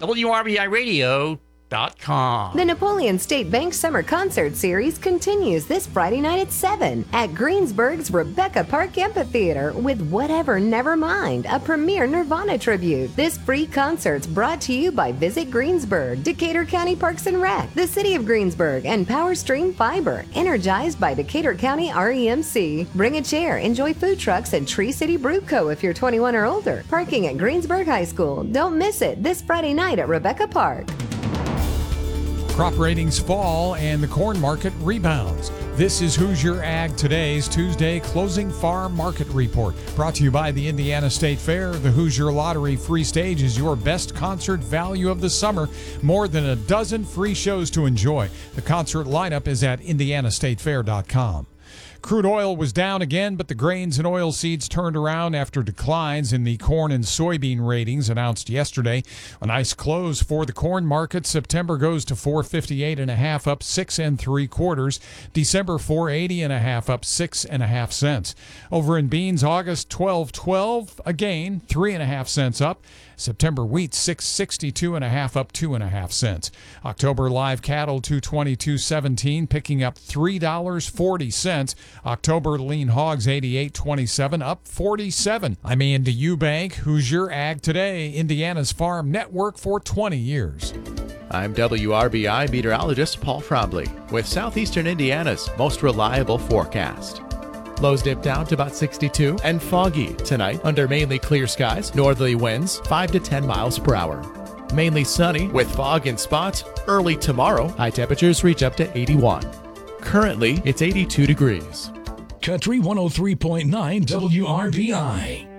WRBIRadio.com. The Napoleon State Bank Summer Concert Series continues this Friday night at 7 at Greensburg's Rebecca Park Amphitheater with Whatever Nevermind, a premier Nirvana tribute. This free concert's brought to you by Visit Greensburg, Decatur County Parks and Rec, the City of Greensburg, and PowerStream Fiber, energized by Decatur County REMC. Bring a chair, enjoy food trucks, and Tree City Brew Co. if you're 21 or older. Parking at Greensburg High School. Don't miss it this Friday night at Rebecca Park. Crop ratings fall and the corn market rebounds. This is Hoosier Ag Today's Tuesday Closing Farm Market Report. Brought to you by the Indiana State Fair. The Hoosier Lottery Free Stage is your best concert value of the summer. More than a dozen free shows to enjoy. The concert lineup is at indianastatefair.com. Crude oil was down again, but the grains and oilseeds turned around after declines in the corn and soybean ratings announced yesterday. A nice close for the corn market. September goes to 458.5, up 6 3/4. December 480.5, up 6.5 cents. Over in beans, August 12.12, again 3.5 cents up. September wheat 662.5, up 2.5 cents. October live cattle 222.17, picking up $3.40. October lean hogs 88.27, up 47. I'm Andy Eubank, Hoosier Ag Today, Indiana's farm network for 20 years. I'm WRBI meteorologist Paul Frobley with Southeastern Indiana's most reliable forecast. Lows dip down to about 62 and foggy tonight under mainly clear skies, northerly winds 5 to 10 miles per hour. Mainly sunny with fog in spots. Early tomorrow, high temperatures reach up to 81. Currently, it's 82 degrees. Country 103.9 WRBI.